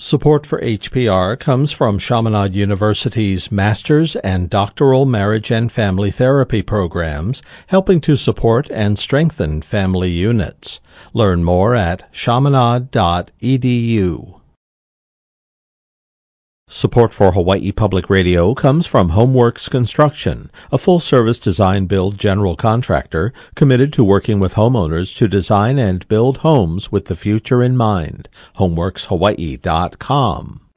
Support for HPR comes from Chaminade University's Master's and Doctoral Marriage and Family Therapy programs, helping to support and strengthen family units. Learn more at chaminade.edu. Support for Hawaii Public Radio comes from HomeWorks Construction, a full-service design-build general contractor committed to working with homeowners to design and build homes with the future in mind. HomeWorksHawaii.com.